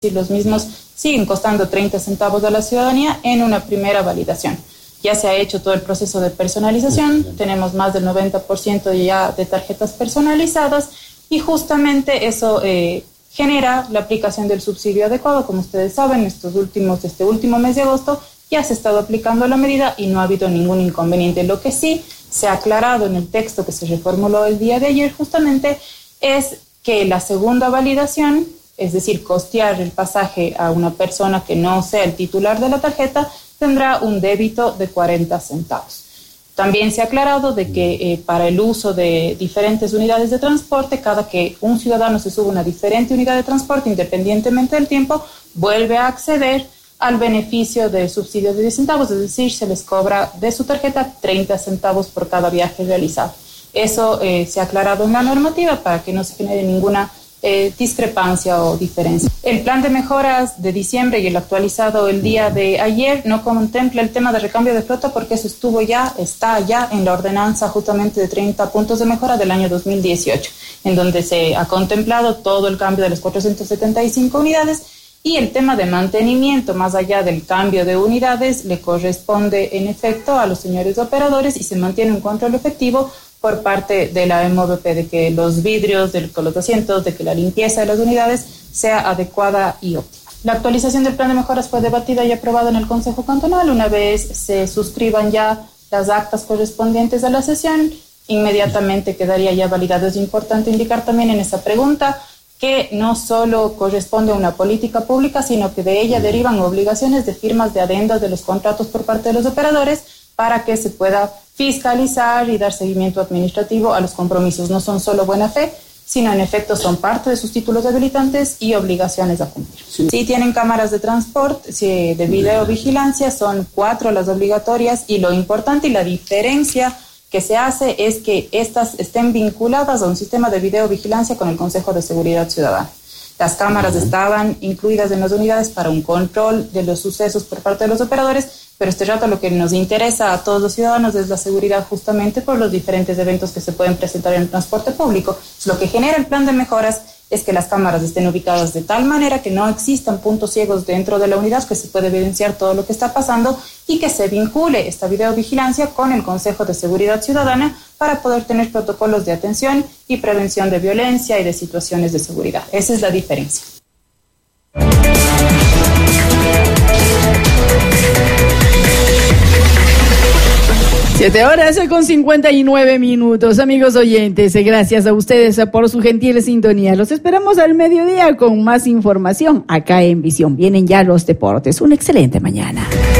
decir, los mismos siguen costando 30 centavos a la ciudadanía en una primera validación. Ya se ha hecho todo el proceso de personalización, tenemos más del 90% ya de tarjetas personalizadas y justamente eso genera la aplicación del subsidio adecuado. Como ustedes saben, este último mes de agosto ya se ha estado aplicando la medida y no ha habido ningún inconveniente. Lo que sí se ha aclarado en el texto que se reformuló el día de ayer justamente es que la segunda validación, es decir, costear el pasaje a una persona que no sea el titular de la tarjeta, tendrá un débito de 40 centavos. También se ha aclarado de que para el uso de diferentes unidades de transporte, cada que un ciudadano se sube a una diferente unidad de transporte, independientemente del tiempo, vuelve a acceder al beneficio del subsidio de 10 centavos, es decir, se les cobra de su tarjeta 30 centavos por cada viaje realizado. Eso se ha aclarado en la normativa para que no se genere ninguna discrepancia o diferencia. El plan de mejoras de diciembre y el actualizado el día de ayer no contempla el tema de recambio de flota porque eso está ya en la ordenanza justamente de 30 puntos de mejora del año 2018, en donde se ha contemplado todo el cambio de las 475 unidades y el tema de mantenimiento, más allá del cambio de unidades, le corresponde en efecto a los señores operadores y se mantiene un control efectivo por parte de la MOVP de que los vidrios, de los asientos, de que la limpieza de las unidades sea adecuada y óptima. La actualización del plan de mejoras fue debatida y aprobada en el Consejo Cantonal. Una vez se suscriban ya las actas correspondientes a la sesión, inmediatamente quedaría ya validado. Es importante indicar también en esa pregunta que no solo corresponde a una política pública, sino que de ella derivan obligaciones de firmas de adendas de los contratos por parte de los operadores para que se pueda fiscalizar y dar seguimiento administrativo a los compromisos. No son solo buena fe, sino en efecto son parte de sus títulos habilitantes y obligaciones a cumplir. Sí tienen cámaras de transporte, de videovigilancia, son 4 las obligatorias y lo importante y la diferencia que se hace es que estas estén vinculadas a un sistema de videovigilancia con el Consejo de Seguridad Ciudadana. Las cámaras estaban incluidas en las unidades para un control de los sucesos por parte de los operadores, pero este rato lo que nos interesa a todos los ciudadanos es la seguridad justamente por los diferentes eventos que se pueden presentar en el transporte público. Lo que genera el plan de mejoras es que las cámaras estén ubicadas de tal manera que no existan puntos ciegos dentro de la unidad, que se puede evidenciar todo lo que está pasando y que se vincule esta videovigilancia con el Consejo de Seguridad Ciudadana para poder tener protocolos de atención y prevención de violencia y de situaciones de seguridad. Esa es la diferencia. Siete horas con 59 minutos, amigos oyentes, gracias a ustedes por su gentil sintonía. Los esperamos al mediodía con más información acá en Visión. Vienen ya los deportes. Una excelente mañana.